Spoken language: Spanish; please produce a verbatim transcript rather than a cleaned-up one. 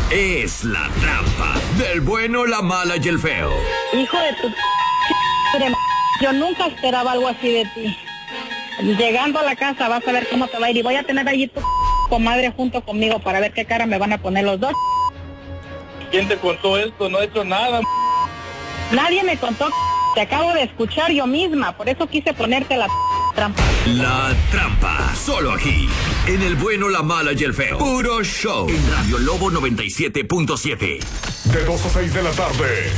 es La Trampa, del bueno, la mala y el feo. Hijo de tu... Yo nunca esperaba algo así de ti. Llegando a la casa vas a ver cómo te va a ir y voy a tener allí tu comadre junto conmigo para ver qué cara me van a poner los dos. ¿Quién te contó esto? No he hecho nada. Nadie me contó. Te acabo de escuchar yo misma, por eso quise ponerte la trampa. La Trampa, solo aquí, en el bueno, la mala y el feo. Puro show. En Radio Lobo noventa y siete punto siete. De dos a seis de la tarde.